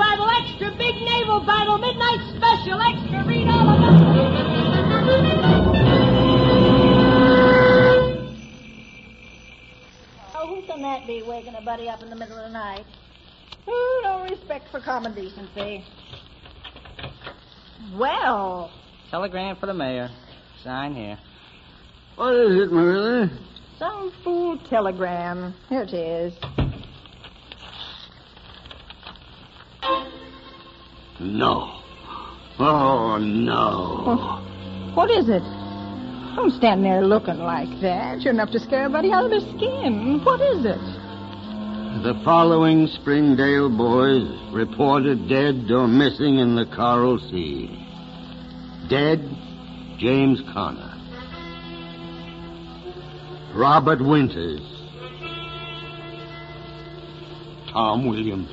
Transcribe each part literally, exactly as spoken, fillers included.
Bible, extra big naval Bible, midnight special, extra read all about it. Oh, who can that be waking a buddy up in the middle of the night? Oh, no respect for common decency. Well. Telegram for the mayor. Sign here. What is it, Marilla? Some fool telegram. Here it is. No. Oh, no. Oh, what is it? Don't stand there looking like that. You're enough to scare everybody out of their skin. What is it? The following Springdale boys reported dead or missing in the Coral Sea. Dead, James Connor. Robert Winters. Tom Williams.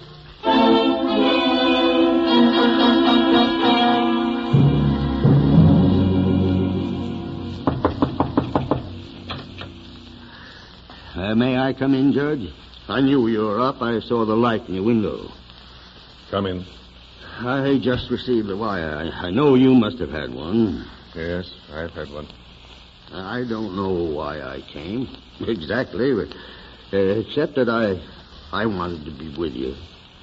Uh, may I come in, Judge? I knew you were up. I saw the light in your window. Come in. I just received the wire. I, I know you must have had one. Yes, I've had one. I don't know why I came exactly, but uh, except that I, I wanted to be with you.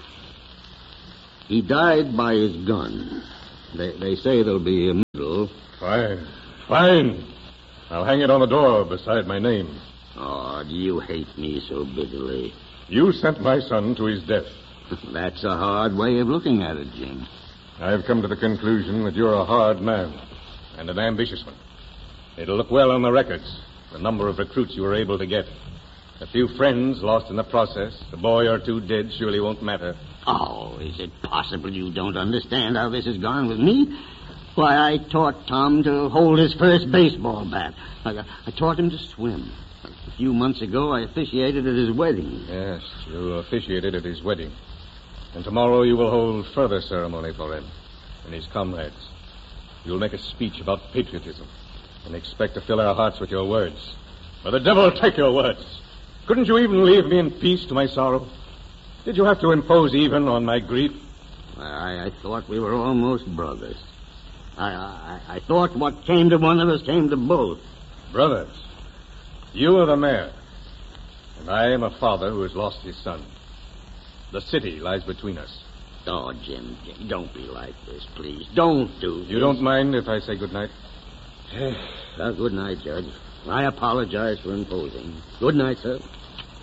He died by his gun. They, they say there'll be a medal. Fine, fine. I'll hang it on the door beside my name. Oh, do you hate me so bitterly? You sent my son to his death. That's a hard way of looking at it, Jim. I've come to the conclusion that you're a hard man and an ambitious one. It'll look well on the records, the number of recruits you were able to get. A few friends lost in the process, a boy or two dead surely won't matter. Oh, is it possible you don't understand how this has gone with me? Why, I taught Tom to hold his first baseball bat. I, I taught him to swim. A few months ago, I officiated at his wedding. Yes, you officiated at his wedding. And tomorrow you will hold further ceremony for him and his comrades. You'll make a speech about patriotism and expect to fill our hearts with your words. But the devil take your words. Couldn't you even leave me in peace to my sorrow? Did you have to impose even on my grief? I, I thought we were almost brothers. I, I, I thought what came to one of us came to both. Brothers? You are the mayor, and I am a father who has lost his son. The city lies between us. Oh, Jim, Jim, don't be like this, please. Don't do this. You don't mind if I say good night? Well, good night, Judge. I apologize for imposing. Good night, sir.